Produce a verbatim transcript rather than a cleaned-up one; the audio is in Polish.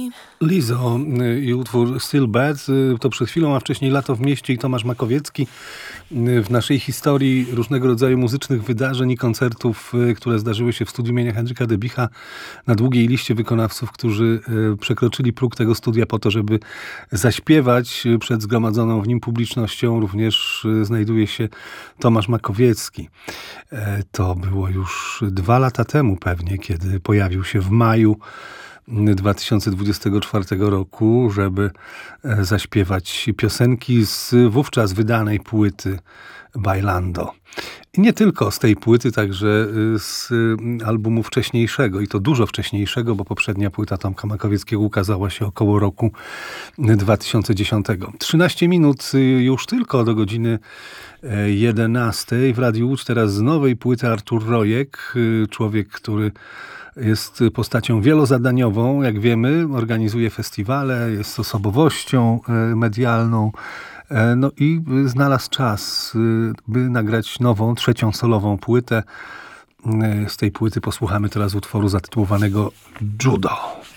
Lizzo i utwór Still Bad, to przed chwilą, a wcześniej Lato w mieście i Tomasz Makowiecki. W naszej historii różnego rodzaju muzycznych wydarzeń i koncertów, które zdarzyły się w studiu imienia Henryka Debicha, na długiej liście wykonawców, którzy przekroczyli próg tego studia po to, żeby zaśpiewać przed zgromadzoną w nim publicznością, również znajduje się Tomasz Makowiecki. To było już dwa lata temu pewnie, kiedy pojawił się w maju dwa tysiące dwudziestego czwartego roku, żeby zaśpiewać piosenki z wówczas wydanej płyty Bailando. I nie tylko z tej płyty, także z albumu wcześniejszego i to dużo wcześniejszego, bo poprzednia płyta Tomka Makowieckiego ukazała się około roku dwa tysiące dziesiątego. trzynaście minut już tylko do godziny jedenastej. W Radiu Łódź teraz z nowej płyty Artur Rojek, człowiek, który jest postacią wielozadaniową, jak wiemy, organizuje festiwale, jest osobowością medialną, no i znalazł czas, by nagrać nową, trzecią solową płytę. Z tej płyty posłuchamy teraz utworu zatytułowanego Judo.